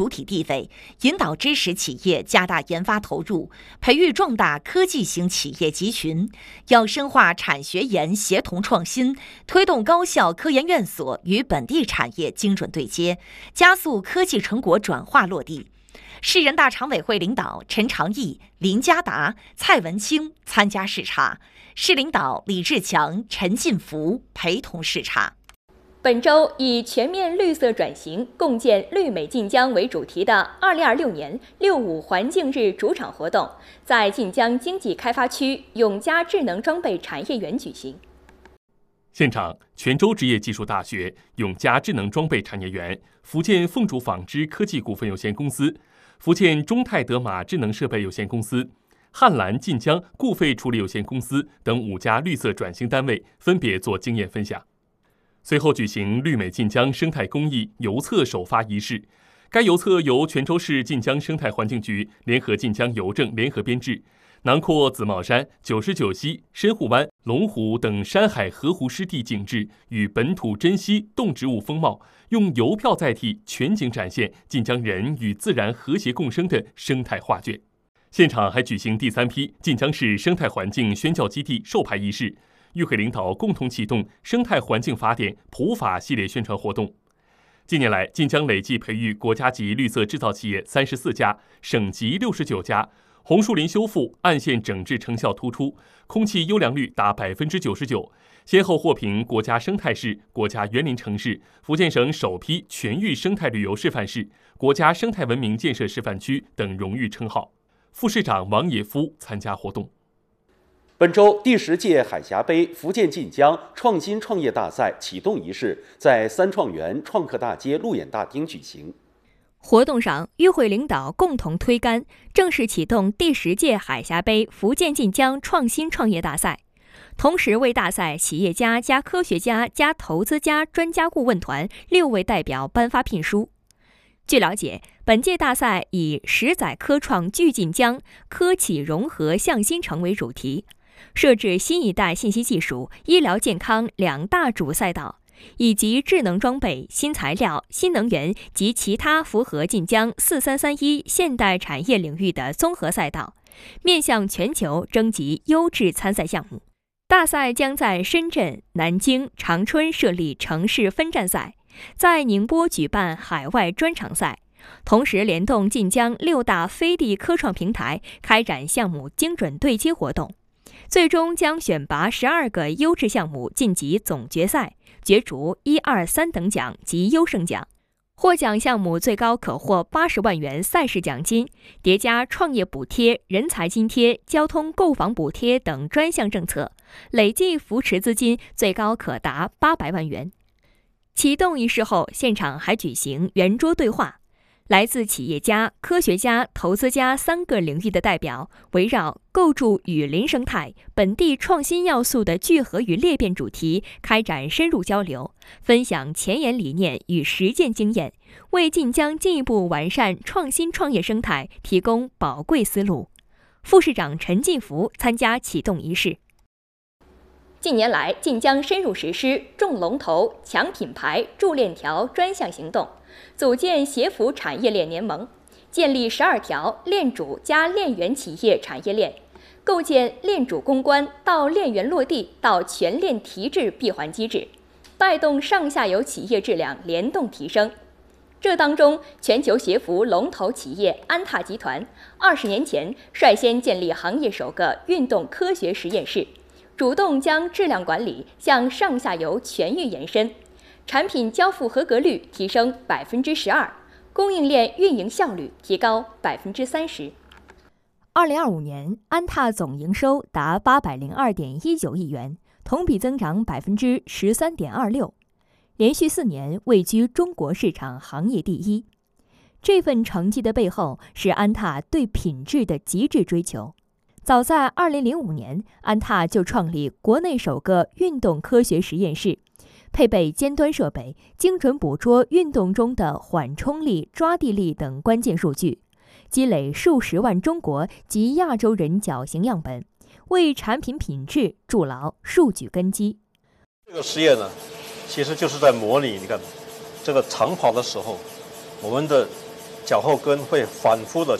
主体地位，引导支持企业加大研发投入，培育壮大科技型企业集群。要深化产学研协同创新，推动高校科研院所与本地产业精准对接，加速科技成果转化落地。市人大常委会领导陈长义、林家达、蔡文清参加视察，市领导李志强、陈进福陪同视察。 本周以全面绿色转型，共建绿美晋江为主题的2026年65环境日主场活动，在晋江经济开发区永嘉智能装备产业园举行。 现场，泉州职业技术大学、永嘉智能装备产业园、福建凤竹纺织科技股份有限公司、福建中泰德玛智能设备有限公司、汉兰晋江固废处理有限公司等5家绿色转型单位分别做经验分享。随后举行绿美晋江生态公益邮册首发仪式，该邮册由泉州市晋江生态环境局联合晋江邮政联合编制，囊括紫帽山、99溪、深沪湾、龙湖等山海河湖湿地景致与本土珍稀动植物风貌，用邮票载体全景展现晋江人与自然和谐共生的生态画卷。现场还举行第3批晋江市生态环境宣教基地授牌仪式，与会领导共同启动生态环境法典普法系列宣传活动。近年来，晋江累计培育国家级绿色制造企业34家，省级69家，红树林修复、岸线整治成效突出，空气优良率达99%，先后获评国家生态市、国家园林城市、福建省首批全域生态旅游示范市、国家生态文明建设示范区等荣誉称号。副市长王野夫参加活动。 本周第10届海峡杯福建晋江创新创业大赛启动仪式在三创园创客大街路演大厅举行。 活动上，与会领导共同推杆，正式启动第10届海峡杯福建晋江创新创业大赛，同时为大赛企业家加科学家加投资家专家顾问团6位代表颁发聘书。据了解，本届大赛以10载科创聚晋江、科企融合向新城为主题，设置新一代信息技术、医疗健康2大主赛道，以及智能装备、新材料、新能源及其他符合晋江4331现代产业领域的综合赛道，面向全球征集优质参赛项目。大赛将在深圳、南京、长春设立城市分站赛，在宁波举办海外专场赛，同时联动晋江6大飞地科创平台开展项目精准对接活动，最终将选拔12个优质项目晋级总决赛，角逐1、2、3等奖及优胜奖。获奖项目最高可获80万元赛事奖金，叠加创业补贴、人才津贴、交通购房补贴等专项政策，累计扶持资金最高可达800万元。启动仪式后，现场还举行圆桌对话，来自企业家、科学家、投资家3个领域的代表，围绕构筑雨林生态、本地创新要素的聚合与裂变主题开展深入交流，分享前沿理念与实践经验，为晋江进一步完善创新创业生态提供宝贵思路。副市长陈进福参加启动仪式。近年来，晋江深入实施重龙头、强品牌、筑链条专项行动，组建协辅产业链联盟，建立12条链主加链源企业产业链，构建链主攻关到链源落地到全链提质闭环机制，带动上下游企业质量联动提升。这当中，全球协辅龙头企业安踏集团20年前率先建立行业首个运动科学实验室，主动将质量管理向上下游全域延伸，产品交付合格率提升12%，供应链运营效率提高30%。2025年，安踏总营收达802.19亿元，同比增长13.26%，连续4年位居中国市场行业第一。这份成绩的背后是安踏对品质的极致追求。早在2005年，安踏就创立国内首个运动科学实验室，配备尖端设备，精准捕捉运动中的缓冲力、抓地力等关键数据，积累数十万中国及亚洲人脚型样本，为产品品质筑牢数据根基。 这个实验呢，其实就是在模拟，你看这个长跑的时候，我们的脚后跟会反复的